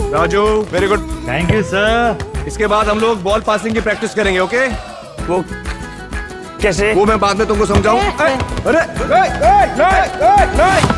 Raju very good. Thank you sir. इसके बाद हम लोग बॉल पासिंग की प्रैक्टिस करेंगे, ओके? वो कैसे? वो मैं बाद में तुमको समझाऊं। अरे नहीं, नहीं, नहीं।